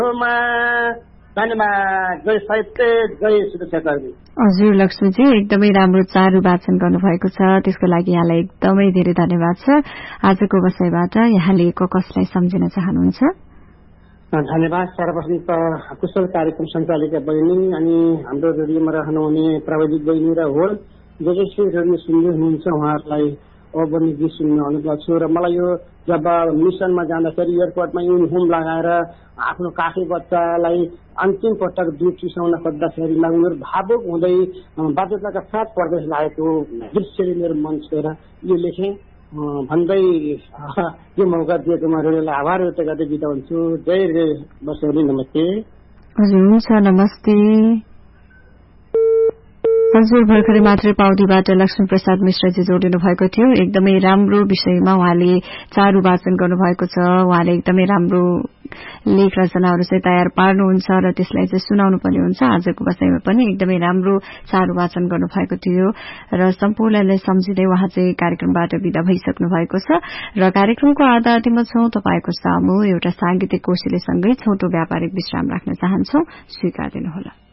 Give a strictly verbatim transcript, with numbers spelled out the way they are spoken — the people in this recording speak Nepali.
धन्यवाद। जय साहित्य, जय सुरक्षाकर्मी। हजुर लक्ष्मीजी, एकदमै राम्रो चारु वाचन गर्नुभएको छ, त्यसको लागि यहाँलाई एकदमै धेरै धन्यवाद छ। आजको विषयबाट यहाँले को कसलाई सम्झिन चाहनुहुन्छ? धन्यवाद। सर्वप्रथम त कुशल कार्यक्रम सञ्चालिका बहिनी अनि हाम्रो रेडियोमा रहनुहुने प्राविधिक बहिनी र होल जो जसले रेडियो सुन्दै हुनुहुन्छ उहाँहरूलाई अवनी गीत सुन्न अनुरोध छु। र मलाई यो जब मिसनमा जाँदाखेरि एयरपोर्टमा युनिफर्म लगाएर आफ्नो काखी बच्चालाई अन्तिम पटक दुध चुसाउन खोज्दाखेरिमा उनीहरू भावुक हुँदै बाध्यताका साथ प्रदेश लागेको दृश्यले मेरो मन छोएर यो लेखेँ भन्दै यो मौका दिएकोमा रेडियोलाई आभार व्यक्त गर्दै बिदा हुन्छु। जय जय बसौली, नमस्ते। हजुर हुन्छ, नमस्ते। हजुर, भर्खरै मात्रै पाउडीबाट लक्ष्मी प्रसाद मिश्रजी जोडिनु भएको थियो। एकदमै राम्रो विषयमा उहाँले चारु वाचन गर्नुभएको छ। उहाँले एकदमै राम्रो लेख रचनाहरू चाहिँ तयार पार्नुहुन्छ र त्यसलाई चाहिँ सुनाउनु पनि हुन्छ। आजको विषयमा पनि एकदमै राम्रो चारु वाचन गर्नुभएको थियो र सम्पूर्णलाई सम्झिँदै उहाँ चाहिँ कार्यक्रमबाट विदा भइसक्नु भएको छ। र कार्यक्रमको आधा आधीमा छौं, तपाईको सामु एउटा सांगीतिक कोसेलीसँगै छोटो व्यापारिक विश्राम राख्न चाहन्छौ, स्वीकार दिनुहोला।